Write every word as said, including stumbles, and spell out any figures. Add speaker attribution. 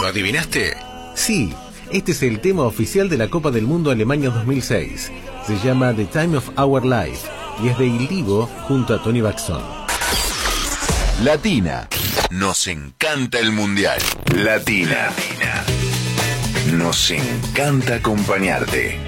Speaker 1: adivinaste?
Speaker 2: Sí, este es el tema oficial de la Copa del Mundo Alemania dos mil seis. Se llama The Time of Our Life y es de Il Divo junto a Tony Braxton.
Speaker 1: Latina. Nos encanta el mundial. Latina. Nos encanta acompañarte.